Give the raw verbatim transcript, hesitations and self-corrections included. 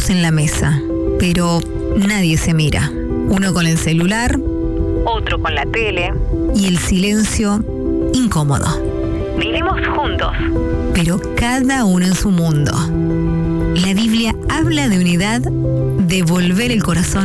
sentados en la mesa, pero nadie se mira. Uno con el celular, otro con la tele, y el silencio incómodo. Vivimos juntos, pero cada uno en su mundo. La Biblia habla de unidad, de volver el corazón